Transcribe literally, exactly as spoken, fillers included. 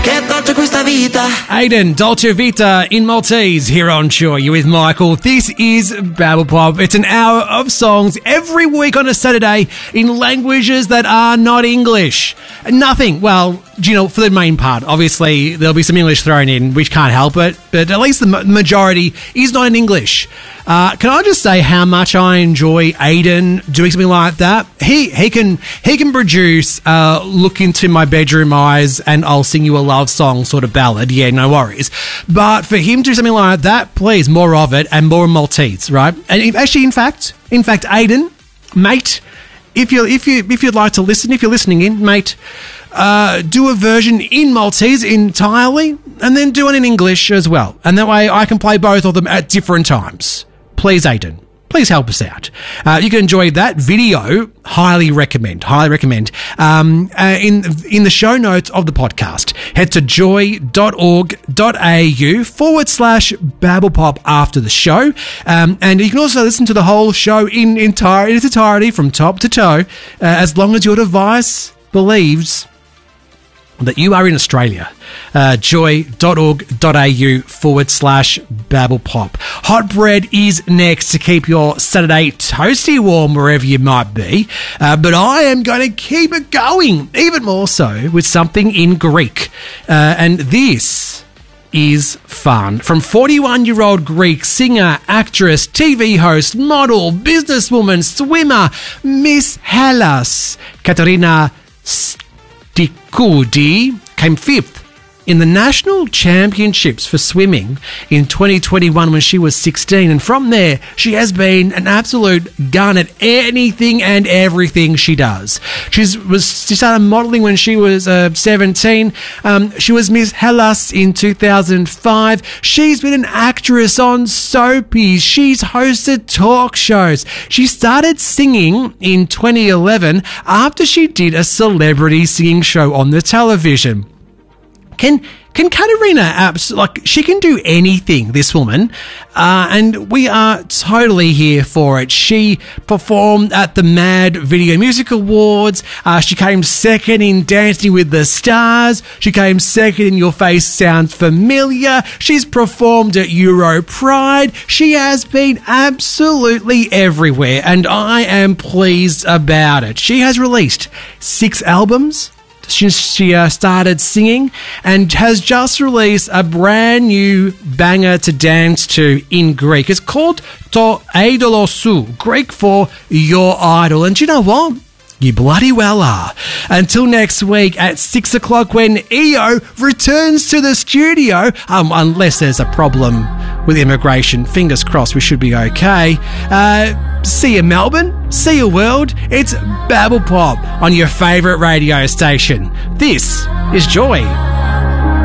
Aiden, Dolce Vita in Maltese here on Sure You with Michael. This is Babble Pop. It's an hour of songs every week on a Saturday in languages that are not English. Nothing, well, you know, for the main part. Obviously, there'll be some English thrown in, which can't help it, but at least the majority is not in English. Uh, can I just say how much I enjoy Aiden doing something like that? He he can he can produce uh, Look Into My Bedroom Eyes and I'll Sing You a Love Song sort of ballad. Yeah, no worries. But for him to do something like that, please, more of it and more Maltese, right? And if, actually, in fact, in fact, Aiden, mate, if you if you if you'd like to listen, if you're listening in, mate, uh, do a version in Maltese entirely, and then do it in English as well. And that way, I can play both of them at different times. Please, Aiden, please help us out. Uh, you can enjoy that video. Highly recommend. Highly recommend. Um, uh, in in the show notes of the podcast, head to joy.org.au forward slash babblepop after the show. Um, and you can also listen to the whole show in, entire, in its entirety from top to toe, uh, as long as your device believes that you are in Australia. Uh, joy.org.au forward slash babblepop. Hot bread is next to keep your Saturday toasty warm wherever you might be. Uh, but I am going to keep it going, even more so, with something in Greek. Uh, and this is fun. From forty-one-year-old Greek singer, actress, T V host, model, businesswoman, swimmer, Miss Hellas, Katerina Stikoudi came fifth in the national championships for swimming in twenty twenty-one when she was sixteen. And from there, she has been an absolute gun at anything and everything she does. She's, was, she started modelling when she was uh, seventeen. Um, she was Miss Hellas in two thousand five. She's been an actress on soapies. She's hosted talk shows. She started singing in twenty eleven after she did a celebrity singing show on the television. Can can Katerina abs like she can do anything, this woman, uh, and we are totally here for it. She performed at the Mad Video Music Awards. Uh, she came second in Dancing with the Stars. She came second in Your Face Sounds Familiar. She's performed at Euro Pride. She has been absolutely everywhere, and I am pleased about it. She has released six albums since she uh, started singing, and has just released a brand new banger to dance to in Greek. It's called To Eidolos Su, Greek for Your Idol. And you know what? You bloody well are. Until next week at six o'clock when E O returns to the studio, um, unless there's a problem with immigration. Fingers crossed, we should be okay. Uh, see you, Melbourne. See you, world. It's Babble Pop on your favourite radio station. This is Joy.